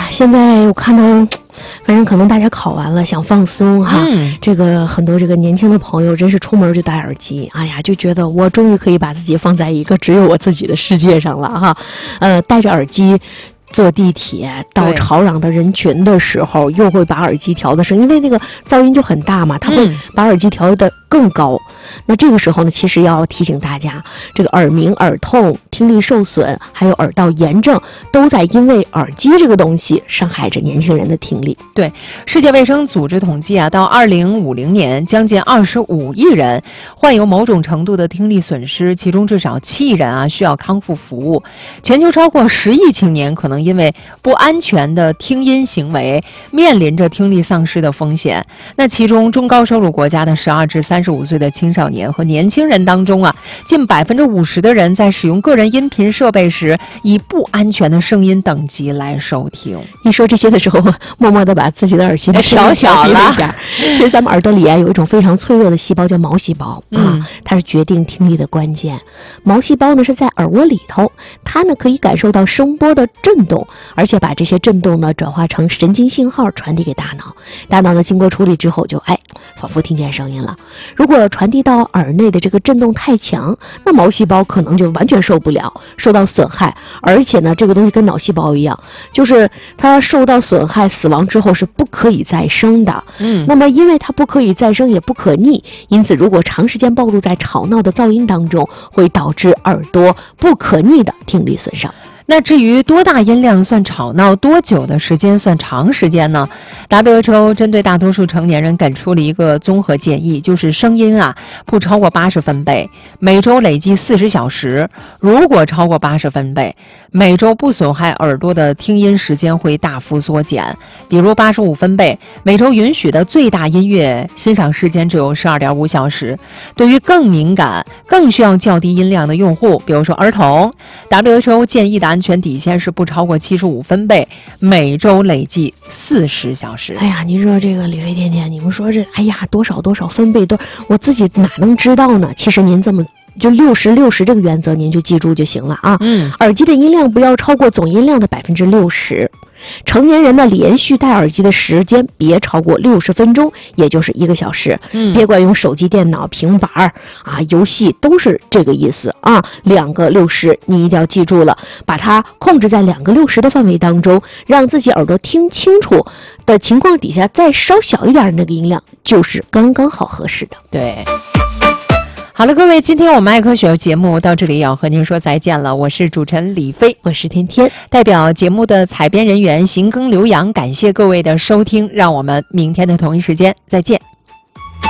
现在我看到，反正可能大家考完了想放松哈，这个很多这个年轻的朋友真是出门就戴耳机，哎呀，就觉得我终于可以把自己放在一个只有我自己的世界上了哈，戴着耳机。坐地铁到吵嚷的人群的时候，又会把耳机调的声，因为那个噪音就很大嘛，他会把耳机调得更高。那这个时候呢，其实要提醒大家，这个耳鸣、耳痛、听力受损，还有耳道炎症，都在因为耳机这个东西伤害着年轻人的听力。 对，世界卫生组织统计啊，到2050年，将近25亿人患有某种程度的听力损失，其中至少7亿人啊需要康复服务。全球超过10亿青年可能因为不安全的听音行为面临着听力丧失的风险。那其中中高收入国家的12至35岁的青少年和年轻人当中啊，近50%的人在使用个人音频设备时以不安全的声音等级来收听。 你说这些的时候，默默地把自己的耳机调小了。 其实咱们耳朵里啊有一种非常脆弱的细胞叫毛细胞啊，它是决定听力的关键。毛细胞呢是在耳蜗里头，它呢可以感受到声波的震动，而且把这些震动呢转化成神经信号传递给大脑。大脑呢经过处理之后就仿佛听见声音了。如果传递到耳内的这个震动太强，那毛细胞可能就完全受不了，受到损害。而且呢这个东西跟脑细胞一样，就是它受到损害死亡之后是不可以再生的。那么因为它不可以再生也不可逆，因此如果长时间暴露在吵闹的噪音当中，会导致耳朵不可逆的听力损伤。 那至于多大音量算吵闹，多久的时间算长时间呢？ WHO 针对大多数成年人给出了一个综合建议，就是声音啊不超过80分贝，每周累计40小时。如果超过80分贝，每周不损害耳朵的听音时间会大幅缩减。比如85分贝，每周允许的最大音乐欣赏时间只有12.5小时。对于更敏感、更需要较低音量的用户，比如说儿童， WHO 建议的安全底线是不超过75分贝，每周累计40小时。 哎呀，您说这个李飞甜甜，你们说这多少分贝多，我自己哪能知道呢？其实您这么就60这个原则您就记住就行了啊。耳机的音量不要超过总音量的60%。成年人呢，连续戴耳机的时间别超过60分钟，也就是1个小时。别管用手机、电脑、平板啊，游戏都是这个意思啊。2个60，你一定要记住了，把它控制在2个60的范围当中，让自己耳朵听清楚的情况底下，再稍小一点的那个音量，就是刚刚好合适的。 对。好了，各位，今天我们爱科学节目到这里要和您说再见了。我是主持人李飞， 我是甜甜， 代表节目的采编人员邢庚、刘洋，感谢各位的收听，让我们明天的同一时间再见。